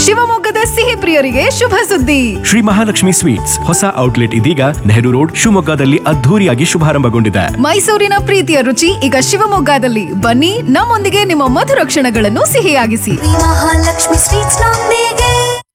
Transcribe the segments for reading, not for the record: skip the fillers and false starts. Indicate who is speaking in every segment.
Speaker 1: ಶಿವಮೊಗ್ಗದ ಸಿಹಿ ಪ್ರಿಯರಿಗೆ ಶುಭ ಸುದ್ದಿ.
Speaker 2: ಶ್ರೀ ಮಹಾಲಕ್ಷ್ಮಿ ಸ್ವೀಟ್ಸ್ ಹೊಸ ಔಟ್ಲೆಟ್ ಇದೀಗ ನೆಹರು ರೋಡ್ ಶಿವಮೊಗ್ಗದಲ್ಲಿ ಅದ್ಧೂರಿಯಾಗಿ ಶುಭಾರಂಭಗೊಂಡಿದೆ.
Speaker 1: ಮೈಸೂರಿನ ಪ್ರೀತಿಯ ರುಚಿ ಈಗ ಶಿವಮೊಗ್ಗದಲ್ಲಿ. ಬನ್ನಿ, ನಮ್ಮೊಂದಿಗೆ ನಿಮ್ಮ ಮಧುರ ಕ್ಷಣಗಳನ್ನು ಸಿಹಿಯಾಗಿಸಿ.
Speaker 3: ಮಹಾಲಕ್ಷ್ಮಿ ಸ್ವೀಟ್ಸ್ ನೊಂದಿಗೆ.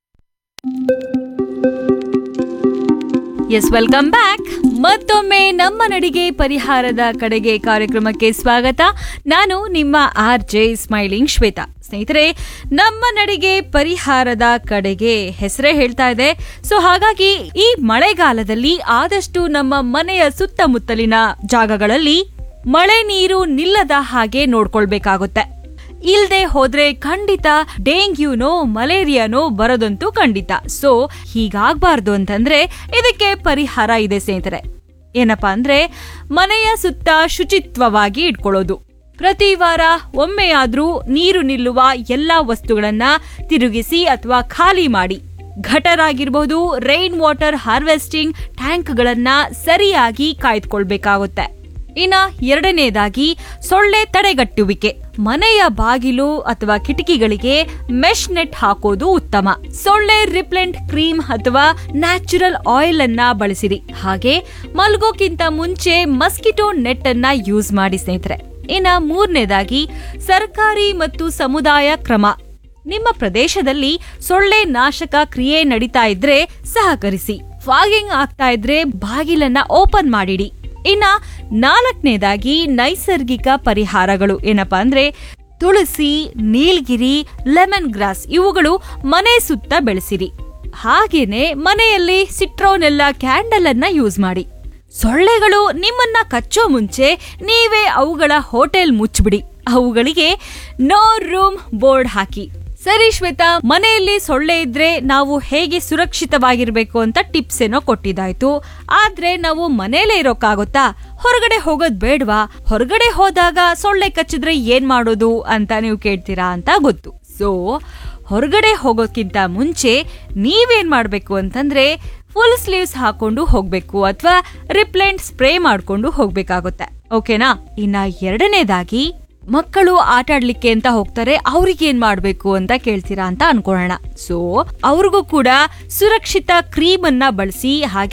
Speaker 4: S, welcome back. ಮತ್ತೊಮ್ಮೆ ನಮ್ಮ ನಡಿಗೆ ಪರಿಹಾರದ ಕಡೆಗೆ ಕಾರ್ಯಕ್ರಮಕ್ಕೆ ಸ್ವಾಗತ. ನಾನು ನಿಮ್ಮ RJ ಸ್ಮೈಲಿಂಗ್ ಶ್ವೇತಾ. ಸ್ನೇಹಿತರೆ, ನಮ್ಮ ನಡಿಗೆ ಪರಿಹಾರದ ಕಡೆಗೆ ಹೆಸರೇ ಹೇಳ್ತಾ ಇದೆ. ಸೊ ಹಾಗಾಗಿ ಈ ಮಳೆಗಾಲದಲ್ಲಿ ಆದಷ್ಟು ನಮ್ಮ ಮನೆಯ ಸುತ್ತಮುತ್ತಲಿನ ಜಾಗಗಳಲ್ಲಿ ಮಳೆ ನೀರು ನಿಲ್ಲದ ಹಾಗೆ ನೋಡ್ಕೊಳ್ಬೇಕಾಗುತ್ತೆ. ಇಲ್ದೆ ಹೋದ್ರೆ ಖಂಡಿತ ಡೆಂಗ್ಯೂನೋ ಮಲೇರಿಯಾನೋ ಬರೋದಂತೂ ಖಂಡಿತ. ಸೊ ಹೀಗಾಗಬಾರ್ದು ಅಂತಂದ್ರೆ ಇದಕ್ಕೆ ಪರಿಹಾರ ಇದೆ ಸ್ನೇಹಿತರೆ. ಏನಪ್ಪಾ ಅಂದ್ರೆ, ಮನೆಯ ಸುತ್ತ ಶುಚಿತ್ವವಾಗಿ ಇಟ್ಕೊಳ್ಳೋದು. ಪ್ರತಿ ವಾರ ಒಮ್ಮೆಯಾದ್ರೂ ನೀರು ನಿಲ್ಲುವ ಎಲ್ಲಾ ವಸ್ತುಗಳನ್ನ ತಿರುಗಿಸಿ ಅಥವಾ ಖಾಲಿ ಮಾಡಿ. ಗಟರ್ ಆಗಿರಬಹುದು, ರೈನ್ ವಾಟರ್ ಹಾರ್ವೆಸ್ಟಿಂಗ್ ಟ್ಯಾಂಕ್ಗಳನ್ನ ಸರಿಯಾಗಿ ಕಾಯ್ದುಕೊಳ್ಬೇಕಾಗುತ್ತೆ. ಇನ್ನ ಎರಡನೇದಾಗಿ ಸೊಳ್ಳೆ ತಡೆಗಟ್ಟುವಿಕೆ. ಮನೆಯ ಬಾಗಿಲು ಅಥವಾ ಕಿಟಕಿಗಳಿಗೆ ಮೆಶ್ ನೆಟ್ ಹಾಕೋದು ಉತ್ತಮ. ಸೊಳ್ಳೆ ರಿಪ್ಲೆಂಟ್ ಕ್ರೀಮ್ ಅಥವಾ ನ್ಯಾಚುರಲ್ ಆಯಿಲ್ ಅನ್ನ ಬಳಸಿರಿ. ಹಾಗೆ ಮಲ್ಗೋಕ್ಕಿಂತ ಮುಂಚೆ ಮಸ್ಕಿಟೋ ನೆಟ್ ಅನ್ನ ಯೂಸ್ ಮಾಡಿ ಸ್ನೇಹಿತರೆ. ಇನ್ನ ಮೂರನೇದಾಗಿ ಸರ್ಕಾರಿ ಮತ್ತು ಸಮುದಾಯ ಕ್ರಮ. ನಿಮ್ಮ ಪ್ರದೇಶದಲ್ಲಿ ಸೊಳ್ಳೆ ನಾಶಕ ಕ್ರಿಯೆ ನಡೀತಾ ಇದ್ರೆ ಸಹಕರಿಸಿ. ಫಾಗಿಂಗ್ ಆಗ್ತಾ ಇದ್ರೆ ಬಾಗಿಲನ್ನ ಓಪನ್ ಮಾಡಿಡಿ. ಇನ್ನ ನಾಲ್ಕನೇದಾಗಿ ನೈಸರ್ಗಿಕ ಪರಿಹಾರಗಳು. ಏನಪ್ಪಾ ಅಂದ್ರೆ, ತುಳಸಿ, ನೀಲಗಿರಿ, ಲೆಮನ್ ಗ್ರಾಸ್ ಇವುಗಳು ಮನೆ ಸುತ್ತ ಬೆಳೆಸಿರಿ. ಹಾಗೇನೆ ಮನೆಯಲ್ಲಿ ಸಿಟ್ರೋನೆಲ್ಲಾ ಕ್ಯಾಂಡಲ್ ಅನ್ನ ಯೂಸ್ ಮಾಡಿ. ಸೊಳ್ಳೆಗಳು ನಿಮ್ಮನ್ನ ಕಚ್ಚೋ ಮುಂಚೆ ನೀವೇ ಅವುಗಳ ಹೋಟೆಲ್ ಮುಚ್ಚಿಬಿಡಿ. ಅವುಗಳಿಗೆ ನೋ ರೂಮ್ ಬೋರ್ಡ್ ಹಾಕಿ. ಸರಿ ಶ್ವೇತಾ, ಮನೆಯಲ್ಲಿ ಸೊಳ್ಳೆ ಇದ್ರೆ ನಾವು ಹೇಗೆ ಸುರಕ್ಷಿತವಾಗಿರ್ಬೇಕು ಅಂತ ಟಿಪ್ಸ್ ಏನೋ ಕೊಟ್ಟಿದ್ದಾಯ್ತು. ಆದ್ರೆ ನಾವು ಮನೇಲೇ ಇರೋಕ್ಕಾಗುತ್ತಾ? ಹೊರಗಡೆ ಹೋಗೋದ್ ಬೇಡ್ವಾ? ಹೊರಗಡೆ ಹೋದಾಗ ಸೊಳ್ಳೆ ಕಚ್ಚಿದ್ರೆ ಏನ್ ಮಾಡೋದು ಅಂತ ನೀವು ಕೇಳ್ತೀರಾ ಅಂತ ಗೊತ್ತು. ಸೊ ಹೊರಗಡೆ ಹೋಗೋಕ್ಕಿಂತ ಮುಂಚೆ ನೀವೇನ್ ಮಾಡ್ಬೇಕು ಅಂತಂದ್ರೆ, ಫುಲ್ ಸ್ಲೀವ್ಸ್ ಹಾಕೊಂಡು ಹೋಗ್ಬೇಕು ಅಥವಾ ರಿಪ್ಲೆಂಟ್ ಸ್ಪ್ರೇ ಮಾಡ್ಕೊಂಡು ಹೋಗ್ಬೇಕಾಗುತ್ತೆ. ಓಕೆನಾ? ಇನ್ನ ಎರಡನೇದಾಗಿ, ಮಕ್ಕಳು ಆಟ ಆಡ್ಲಿಕ್ಕೆ ಅಂತ ಹೋಗ್ತಾರೆ, ಅವ್ರಿಗೇನ್ ಮಾಡ್ಬೇಕು ಅಂತ ಕೇಳ್ತೀರಾ ಅಂತ ಅನ್ಕೊಳ್ಳೋಣ. ಸೊ ಅವ್ರಿಗೂ ಕೂಡ ಸುರಕ್ಷಿತ ಕ್ರೀಮ್ ಅನ್ನ ಬಳಸಿ.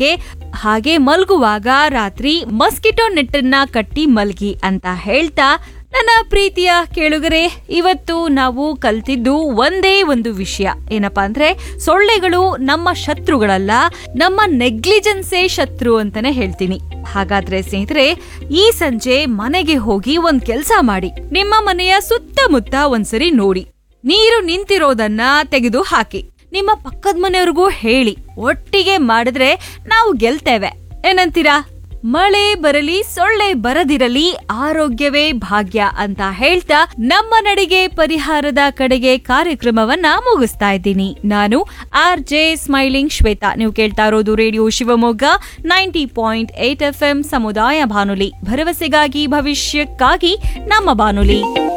Speaker 4: ಹಾಗೆ ಮಲ್ಗುವಾಗ ರಾತ್ರಿ ಮಸ್ಕಿಟೋ ನೆಟ್ ಅನ್ನ ಕಟ್ಟಿ ಮಲ್ಗಿ ಅಂತ ಹೇಳ್ತಾ, ನನ್ನ ಪ್ರೀತಿಯ ಕೇಳುಗರೆ, ಇವತ್ತು ನಾವು ಕಲ್ತಿದ್ದು ಒಂದೇ ಒಂದು ವಿಷಯ. ಏನಪ್ಪಾ ಅಂದ್ರೆ, ಸೊಳ್ಳೆಗಳು ನಮ್ಮ ಶತ್ರುಗಳಲ್ಲ, ನಮ್ಮ ನೆಗ್ಲಿಜೆನ್ಸೇ ಶತ್ರು ಅಂತಾನೆ ಹೇಳ್ತೀನಿ. ಹಾಗಾದ್ರೆ ಸ್ನೇಹಿತರೆ, ಈ ಸಂಜೆ ಮನೆಗೆ ಹೋಗಿ ಒಂದ್ ಕೆಲ್ಸ ಮಾಡಿ. ನಿಮ್ಮ ಮನೆಯ ಸುತ್ತಮುತ್ತ ಒಂದ್ಸರಿ ನೋಡಿ. ನೀರು ನಿಂತಿರೋದನ್ನ ತೆಗೆದು ಹಾಕಿ. ನಿಮ್ಮ ಪಕ್ಕದ ಮನೆಯವ್ರಿಗೂ ಹೇಳಿ. ಒಟ್ಟಿಗೆ ಮಾಡಿದ್ರೆ ನಾವು ಗೆಲ್ತೇವೆ. ಏನಂತೀರಾ? ಮಳೆ ಬರಲಿ ಸೊಳ್ಳೆ ಬರದಿರಲಿ, ಆರೋಗ್ಯವೇ ಭಾಗ್ಯ ಅಂತ ಹೇಳ್ತಾ ನಮ್ಮ ನಡಿಗೆ ಪರಿಹಾರದ ಕಡೆಗೆ ಕಾರ್ಯಕ್ರಮವನ್ನ ಮುಗಿಸ್ತಾ ಇದ್ದೀನಿ. ನಾನು RJ ಸ್ಮೈಲಿಂಗ್ ಶ್ವೇತಾ. ನೀವು ಕೇಳ್ತಾ ಇರೋದು ರೇಡಿಯೋ ಶಿವಮೊಗ್ಗ 90.8 FM ಸಮುದಾಯ ಬಾನುಲಿ. ಭರವಸೆಗಾಗಿ ಭವಿಷ್ಯಕ್ಕಾಗಿ ನಮ್ಮ ಬಾನುಲಿ.